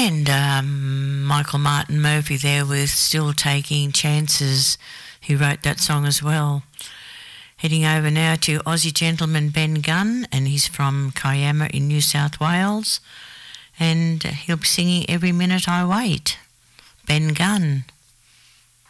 And Michael Martin Murphey there with Still Taking Chances. He wrote that song as well. Heading over now to Aussie gentleman Ben Gunn, and he's from Kiama in New South Wales. And he'll be singing Every Minute I Wait. Ben Gunn.